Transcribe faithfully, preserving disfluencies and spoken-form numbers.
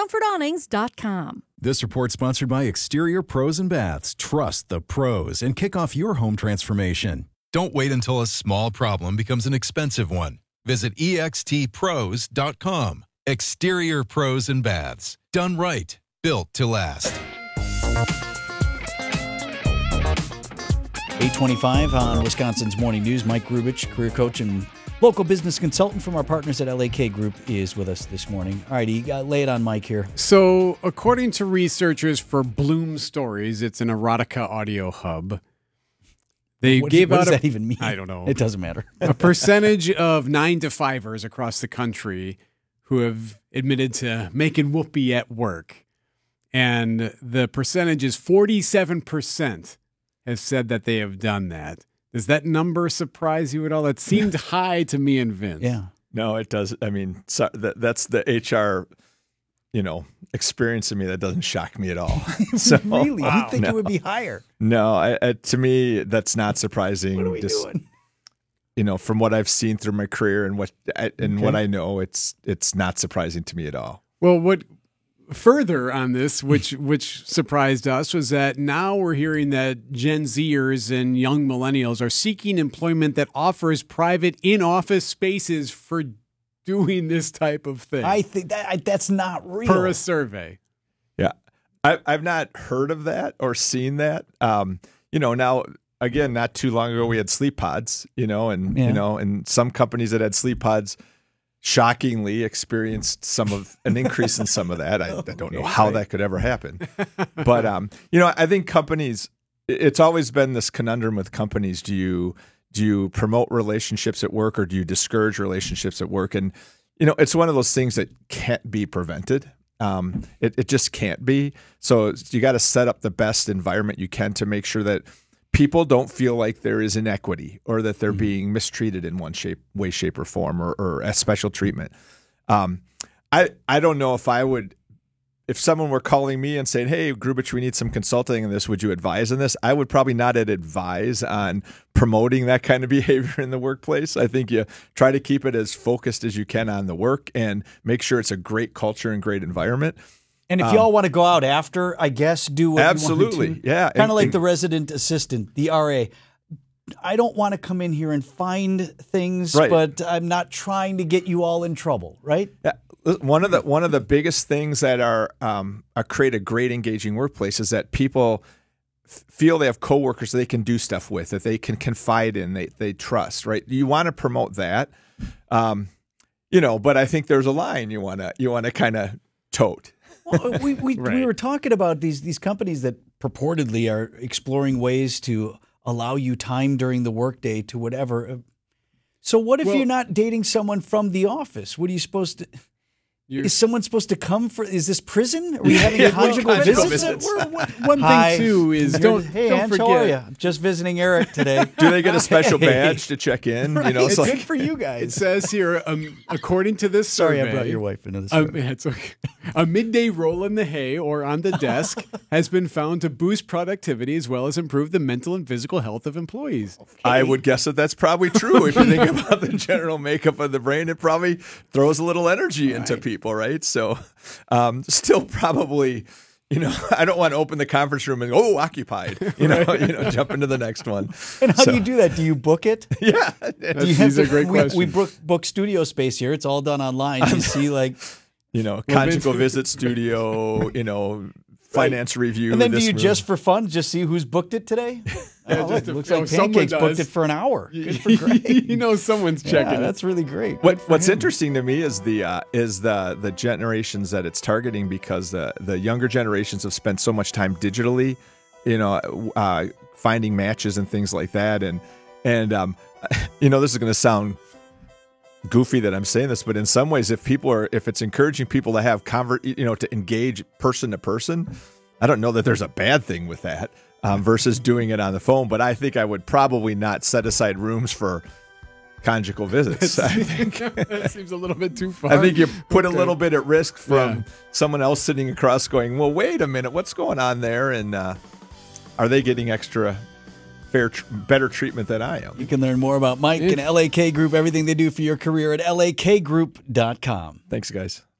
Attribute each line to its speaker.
Speaker 1: comfort awnings dot com.
Speaker 2: This report sponsored by Exterior Pros and Baths. Trust the pros and kick off your home transformation.
Speaker 3: Don't wait until a small problem becomes an expensive one. Visit E X T pros dot com. Exterior Pros and Baths. Done right. Built to last.
Speaker 4: eight twenty-five on Wisconsin's Morning News. Mike Grubich, career coach and local business consultant from our partners at L A K Group, is with us this morning. All righty, uh, lay it on Mike here.
Speaker 5: So, according to researchers for Bloom Stories, it's an erotica audio hub. They
Speaker 4: what,
Speaker 5: gave
Speaker 4: what
Speaker 5: out
Speaker 4: does
Speaker 5: a,
Speaker 4: that even mean?
Speaker 5: I don't know.
Speaker 4: It doesn't matter.
Speaker 5: A percentage of nine to fivers across the country who have admitted to making whoopee at work. And the percentage is forty-seven percent have said that they have done that. Does that number surprise you at all? It seemed high to me and Vince.
Speaker 4: Yeah.
Speaker 6: No, it does. I mean, so that, that's the H R, you know, experience in me. That doesn't shock me at all. So,
Speaker 4: really?
Speaker 5: Wow.
Speaker 4: You'd think
Speaker 6: no.
Speaker 4: it would be higher.
Speaker 6: No, I, I, to me, that's not surprising.
Speaker 4: What are we
Speaker 6: Just,
Speaker 4: doing?
Speaker 6: You know, from what I've seen through my career and what I, and
Speaker 4: Okay.
Speaker 6: what I know, it's it's not surprising to me at all.
Speaker 5: Well, what further on this, which which surprised us, was that now we're hearing that Gen Zers and young millennials are seeking employment that offers private in-office spaces for doing this type of thing.
Speaker 4: I think that I, that's not real.
Speaker 5: per a survey.
Speaker 6: Yeah, I, I've not heard of that or seen that. Um, you know, now again, not too long ago we had sleep pods. You know, and
Speaker 4: Yeah.
Speaker 6: you know, and some companies that had sleep pods shockingly experienced some of an increase in some of that. I, I don't know how that could ever happen, but um, you know, I think companies. It's always been this conundrum with companies. Do you do you promote relationships at work or do you discourage relationships at work? And you know, it's one of those things that can't be prevented. Um, it it just can't be. So you got to set up the best environment you can to make sure that people don't feel like there is inequity or that they're mm-hmm. being mistreated in one shape, way, shape, or form, or, or a special treatment. Um, I I don't know if I would, if someone were calling me and saying, "Hey, Grubich, we need some consulting on this. Would you advise on this?" I would probably not advise on promoting that kind of behavior in the workplace. I think you try to keep it as focused as you can on the work and make sure it's a great culture and great environment.
Speaker 4: And if
Speaker 6: Um,
Speaker 4: y'all want to go out after, I guess, do what
Speaker 6: absolutely,
Speaker 4: you want to.
Speaker 6: yeah.
Speaker 4: Kind
Speaker 6: And-
Speaker 4: of like
Speaker 6: and-
Speaker 4: the resident assistant, the R A. I don't want to come in here and find things,
Speaker 6: Right.
Speaker 4: but I'm not trying to get you all in trouble, right?
Speaker 6: Yeah. One of the one of the biggest things that are um, are create a great engaging workplace is that people f- feel they have coworkers they can do stuff with, that they can confide in, they they trust. Right? You want to promote that, um, you know. But I think there's a line you want to you want to kind of tote.
Speaker 4: Well, we we,
Speaker 5: Right.
Speaker 4: we were talking about these these companies that purportedly are exploring ways to allow you time during the workday to whatever. So what if
Speaker 5: Well-
Speaker 4: you're not dating someone from the office? What are you supposed to?
Speaker 5: You're-
Speaker 4: Is someone supposed to come for? Is this prison? Are we having
Speaker 6: Yeah,
Speaker 4: conjugal
Speaker 6: well, conjugal
Speaker 4: visits?
Speaker 6: visits.
Speaker 5: We're- one one
Speaker 4: Hi.
Speaker 5: thing too is
Speaker 4: Here-
Speaker 5: don't
Speaker 4: hey,
Speaker 5: don't
Speaker 4: Ange,
Speaker 5: forget.
Speaker 4: how are you? I'm just visiting Eric today.
Speaker 6: Do they get a special
Speaker 4: Hey.
Speaker 6: badge to check in? You know,
Speaker 4: It's
Speaker 6: it's like
Speaker 4: good for you
Speaker 5: It
Speaker 4: guys.
Speaker 5: says here, um, according to this
Speaker 4: Sorry,
Speaker 5: survey,
Speaker 4: I brought your wife into this.
Speaker 5: Um, it's okay. A midday roll in the hay or on the desk has been found to boost productivity as well as improve the mental and physical health of employees.
Speaker 6: I would guess that that's probably true. If you think about the general makeup of the brain, it probably throws a little energy into people, right? So, um, still probably, you know, I don't want to open the conference room and go, oh, occupied, you know, you know, jump into the next one.
Speaker 4: And how
Speaker 6: So-
Speaker 4: do you do that? Do you book it?
Speaker 6: Yeah.
Speaker 4: Do you
Speaker 5: These are great
Speaker 4: we,
Speaker 5: questions.
Speaker 4: we book, book studio space here. It's all done online. You see, like,
Speaker 6: You know,
Speaker 5: Well,
Speaker 6: conjugal
Speaker 5: Vince-
Speaker 6: visit studio, you know, finance review.
Speaker 4: and then do
Speaker 6: this
Speaker 4: you
Speaker 6: room.
Speaker 4: just for fun just see who's booked it today?
Speaker 5: Yeah,
Speaker 4: oh,
Speaker 5: just
Speaker 4: look,
Speaker 5: to-
Speaker 4: looks
Speaker 5: so
Speaker 4: like
Speaker 5: someone
Speaker 4: Pancake's booked
Speaker 5: does.
Speaker 4: it for an hour. Good for Greg.
Speaker 5: you know, someone's checking.
Speaker 4: Yeah,
Speaker 5: it.
Speaker 4: that's really great.
Speaker 6: What What's interesting to me is the uh, is the the generations that it's targeting, because the the younger generations have spent so much time digitally, you know, uh, finding matches and things like that, and and um, you know, this is going to sound goofy that I'm saying this, but in some ways, if people are if it's encouraging people to have convert, you know, to engage person to person, I don't know that there's a bad thing with that um, versus doing it on the phone. But I think I would probably not set aside rooms for conjugal visits. I think
Speaker 5: that seems a little bit too far.
Speaker 6: I think you put
Speaker 5: Okay.
Speaker 6: a little bit at risk from
Speaker 5: Yeah.
Speaker 6: someone else sitting across going, well, wait a minute, what's going on there? And uh, are they getting extra fair, tr- better treatment than I am?
Speaker 4: You can learn more about Mike and L A K Group, everything they do for your career at L A K group dot com.
Speaker 6: Thanks, guys.